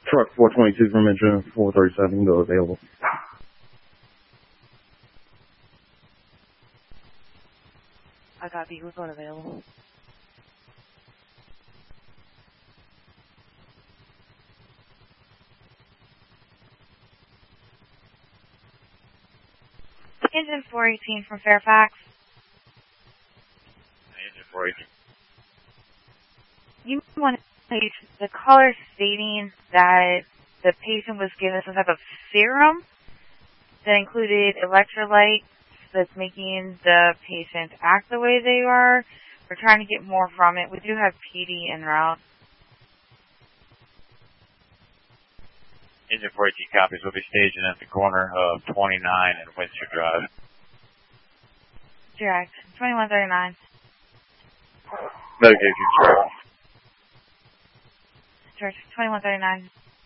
Truck 422 from engine 437 go available. I copy. Who's not available? Engine 418 from Fairfax. Engine 418. You want to place the caller stating that the patient was given some type of serum that included electrolytes that's making the patient act the way they are. We're trying to get more from it. We do have PD en route. Engine 418 copies. We'll be staging at the corner of 29 and Windsor Drive. Direct. 2139. Medication, sir. Direct. 2139.